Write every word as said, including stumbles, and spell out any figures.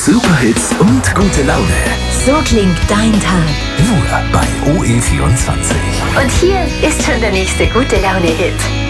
Superhits und gute Laune. So klingt dein Tag. Nur bei O E vierundzwanzig. Und hier ist schon der nächste gute Laune-Hit.